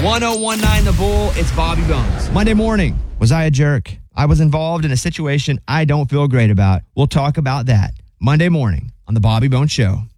1019 The Bull, it's Bobby Bones. Monday morning, was I a jerk? I was involved in a situation I don't feel great about. We'll talk about that Monday morning on The Bobby Bones Show.